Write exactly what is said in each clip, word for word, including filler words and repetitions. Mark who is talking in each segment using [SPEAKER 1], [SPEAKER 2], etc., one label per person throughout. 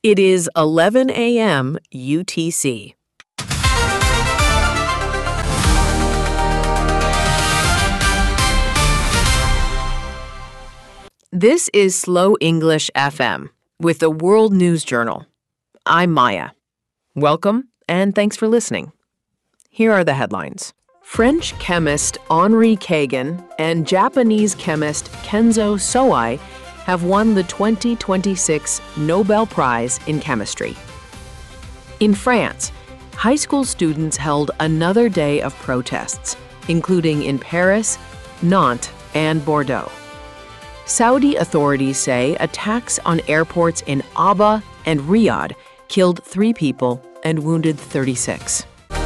[SPEAKER 1] It is eleven a.m. U T C. This is Slow English F M with the World News Journal. I'm Maya. Welcome, and thanks for listening. Here are the headlines. French chemist Henri Kagan and Japanese chemist Kenzo Soai have won the twenty twenty-six Nobel Prize in Chemistry. In France, high school students held another day of protests, including in Paris, Nantes, and Bordeaux. Saudi authorities say attacks on airports in Aba and Riyadh killed three people and wounded thirty-six.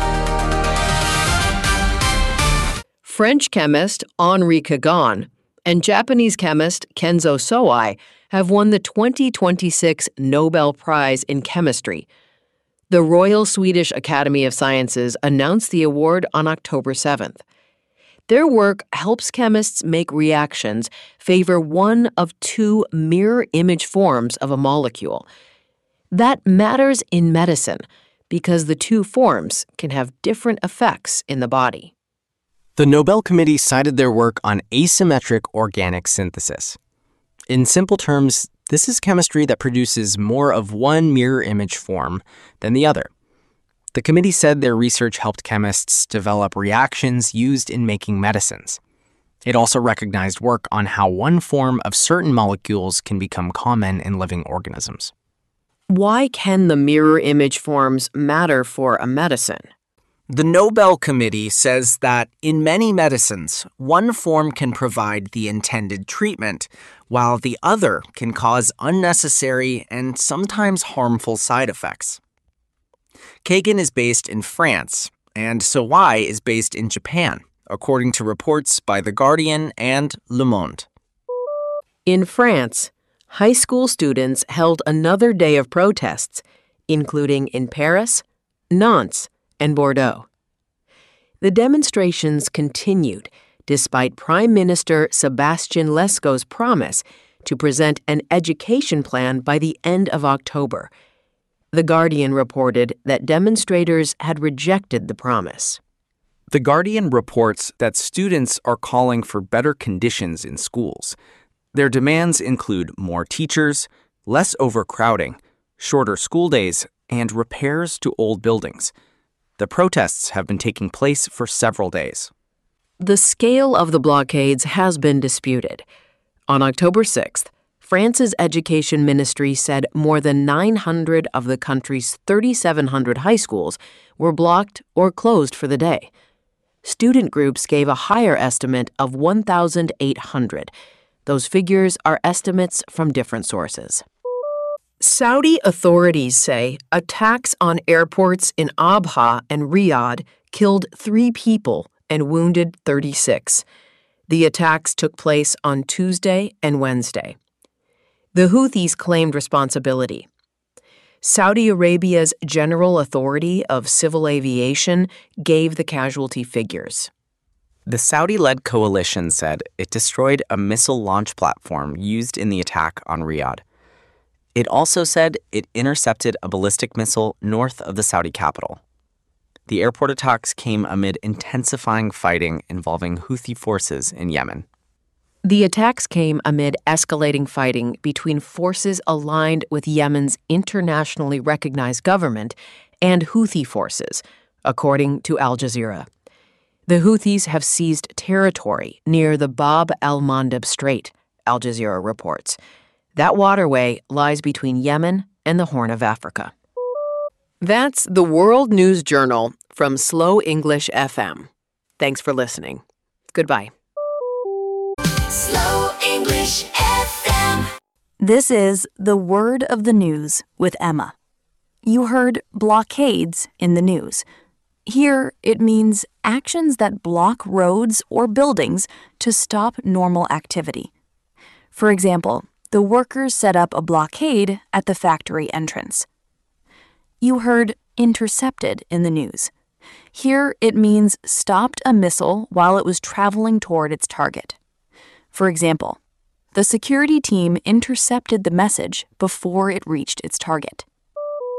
[SPEAKER 1] French chemist Henri Kagan and Japanese chemist Kenzo Soai have won the twenty twenty-six Nobel Prize in Chemistry. The Royal Swedish Academy of Sciences announced the award on October seventh. Their work helps chemists make reactions favor one of two mirror image forms of a molecule. That matters in medicine because the two forms can have different effects in the body.
[SPEAKER 2] The Nobel Committee cited their work on asymmetric organic synthesis. In simple terms, this is chemistry that produces more of one mirror image form than the other. The committee said their research helped chemists develop reactions used in making medicines. It also recognized work on how one form of certain molecules can become common in living organisms.
[SPEAKER 1] Why can the mirror image forms matter for a medicine?
[SPEAKER 3] The Nobel Committee says that in many medicines, one form can provide the intended treatment, while the other can cause unnecessary and sometimes harmful side effects. Kagan is based in France, and Soai is based in Japan, according to reports by The Guardian and Le Monde.
[SPEAKER 1] In France, high school students held another day of protests, including in Paris, Nantes, and Bordeaux. The demonstrations continued despite Prime Minister Sébastien Lecornu's promise to present an education plan by the end of October. The Guardian reported that demonstrators had rejected the promise.
[SPEAKER 4] The Guardian reports that students are calling for better conditions in schools. Their demands include more teachers, less overcrowding, shorter school days, and repairs to old buildings. The protests have been taking place for several days.
[SPEAKER 1] The scale of the blockades has been disputed. On October sixth, France's education ministry said more than nine hundred of the country's thirty-seven hundred high schools were blocked or closed for the day. Student groups gave a higher estimate of one thousand eight hundred. Those figures are estimates from different sources. Saudi authorities say attacks on airports in Abha and Riyadh killed three people and wounded thirty-six. The attacks took place on Tuesday and Wednesday. The Houthis claimed responsibility. Saudi Arabia's General Authority of Civil Aviation gave the casualty figures.
[SPEAKER 2] The Saudi-led coalition said it destroyed a missile launch platform used in the attack on Riyadh. It also said it intercepted a ballistic missile north of the Saudi capital. The airport attacks came amid intensifying fighting involving Houthi forces in Yemen.
[SPEAKER 1] The attacks came amid escalating fighting between forces aligned with Yemen's internationally recognized government and Houthi forces, according to Al Jazeera. The Houthis have seized territory near the Bab el-Mandeb Strait, Al Jazeera reports. That waterway lies between Yemen and the Horn of Africa. That's the World News Journal from Slow English F M. Thanks for listening. Goodbye.
[SPEAKER 5] Slow English F M.
[SPEAKER 6] This is the Word of the News with Emma. You heard blockades in the news. Here, it means actions that block roads or buildings to stop normal activity. For example, the workers set up a blockade at the factory entrance. You heard intercepted in the news. Here, it means stopped a missile while it was traveling toward its target. For example, the security team intercepted the message before it reached its target.